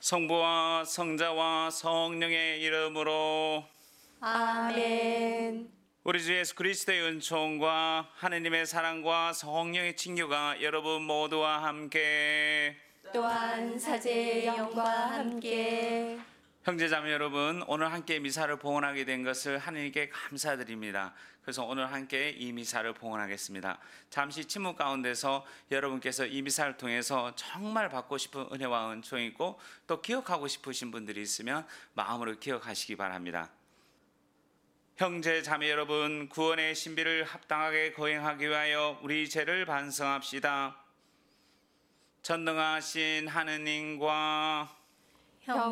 성부와 성자와 성령의 이름으로 아멘. 우리 주 예수 그리스도의 은총과 하느님의 사랑과 성령의 친교가 여러분 모두와 함께 또한 사제의 영과 함께 형제자매 여러분, 오늘 함께 미사를 봉헌하게 된 것을 하느님께 감사드립니다. 그래서 오늘 함께 이 미사를 봉헌하겠습니다. 잠시 침묵 가운데서 여러분께서 이 미사를 통해서 정말 받고 싶은 은혜와 은총이 있고 또 기억하고 싶으신 분들이 있으면 마음으로 기억하시기 바랍니다. 형제 자매 여러분, 구원의 신비를 합당하게 거행하기 위하여 우리 죄를 반성합시다. 전능하신 하느님과